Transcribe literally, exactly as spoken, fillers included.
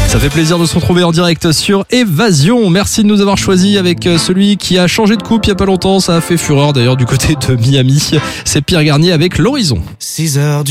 Ça fait plaisir de se retrouver en direct sur Évasion. Merci de nous avoir choisis avec celui qui a changé de coupe il y a pas longtemps. Ça a fait fureur d'ailleurs du côté de Miami. C'est Pierre Garnier avec L'Horizon. six heures du